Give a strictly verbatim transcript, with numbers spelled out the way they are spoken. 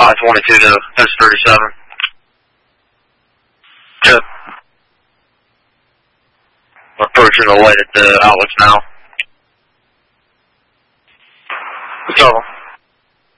I twenty-two to S thirty-seven. Check. Approaching the light at the outlets now. What's up?